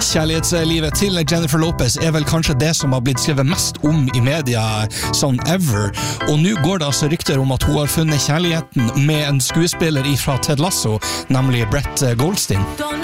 Kjærlighetslivet til Jennifer Lopez vel kanskje det som har blitt skrevet mest om I media sånn ever, og nå går det altså rykter om at hun har funnet kjærligheten med en skuespiller fra Ted Lasso, nemlig Brett Goldstein.